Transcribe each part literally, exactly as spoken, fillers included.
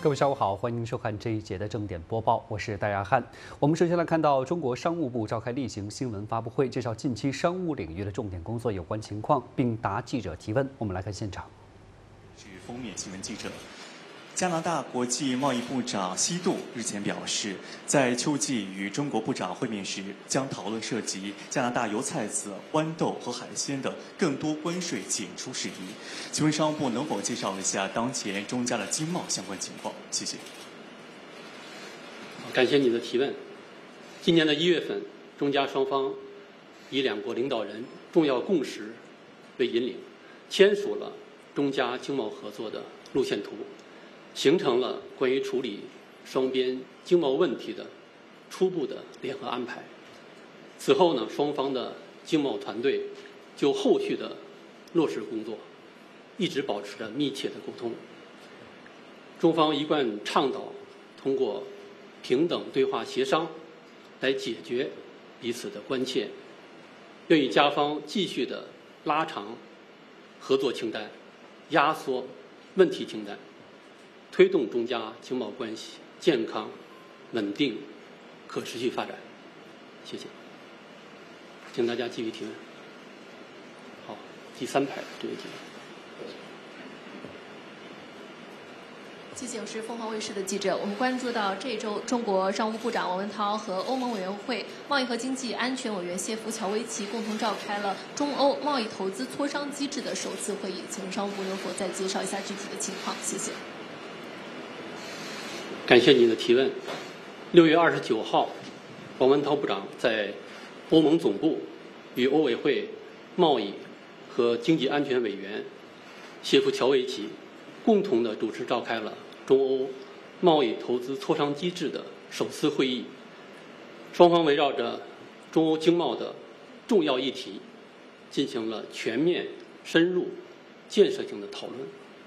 各位下午好，欢迎收看这一节的正点播报，我是戴亚汉。我们首先来看到中国商务部召开例行新闻发布会，介绍近期商务领域的重点工作有关情况，并答记者提问。我们来看现场。 是封面新闻记者。加拿大国际贸易部长西杜日前表示，在秋季与中国部长会面时，将讨论涉及加拿大油菜籽、豌豆和海鲜的更多关税减除事宜。请问商务部能否介绍一下当前中加的经贸相关情况？谢谢。 感谢你的提问。今年的一月份，中加双方以两国领导人重要共识为引领，签署了中加经贸合作的路线图，形成了关于处理双边经贸问题的初步的联合安排。此后呢，双方的经贸团队就后续的落实工作一直保持着密切的沟通。中方一贯倡导通过平等对话协商来解决彼此的关切，愿与加方继续的拉长合作清单，压缩问题清单，推动中加经贸关系健康、稳定、可持续发展。谢谢，请大家继续提问。好，第三排这位提问。 谢谢，我是凤凰卫视的记者。我们关注到这周，中国商务部长王文涛和欧盟委员会贸易和经济安全委员谢夫乔维奇共同召开了中欧贸易投资磋商机制的首次会议。请问商务部能否再介绍一下具体的情况？谢谢。 感谢你的提问。六月二十九号，王文涛部长在欧盟总部与欧委会贸易和经济安全委员谢夫乔维奇共同的主持召开了中欧贸易投资磋商机制的首次会议。双方围绕着中欧经贸的重要议题进行了全面、深入、建设性的讨论。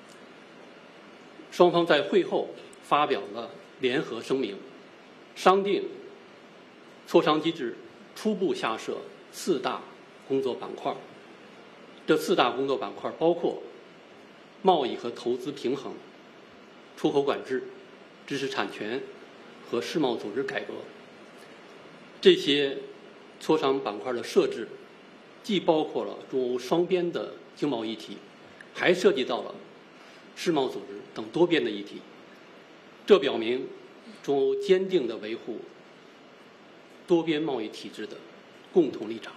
双方在会后发表了联合声明，商定磋商机制初步下设四大工作板块。这四大工作板块包括贸易和投资平衡、出口管制、知识产权和世贸组织改革。这些磋商板块的设置，既包括了中欧双边的经贸议题，还涉及到了世贸组织等多边的议题。这表明中欧坚定地维护多边贸易体制的共同立场。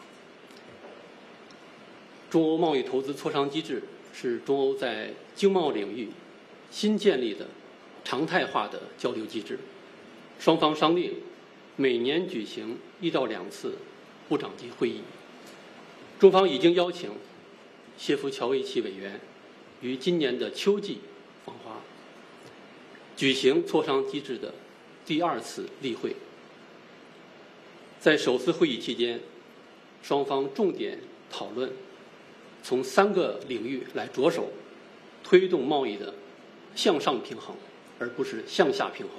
中欧贸易投资磋商机制是中欧在经贸领域新建立的常态化的交流机制。双方商定每年举行一到两次部长级会议。中方已经邀请谢夫乔维奇委员于今年的秋季访华，举行磋商机制的第二次例会。在首次会议期间，双方重点讨论从三个领域来着手推动贸易的向上平衡，而不是向下平衡。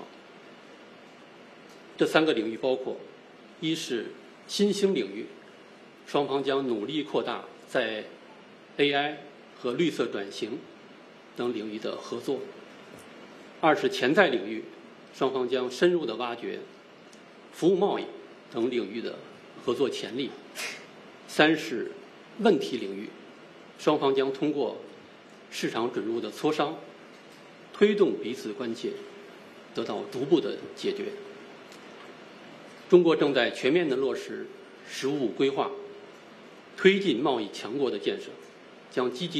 这三个领域包括：一是新兴领域，双方将努力扩大在 A I 和绿色转型等领域的合作；二是潜在领域，双方将深入地挖掘服务贸易等领域的合作潜力；三是问题领域，双方将通过市场准入的磋商，推动彼此关切得到逐步的解决。中国正在全面地落实“十五五”规划，推进贸易强国的建设，将积极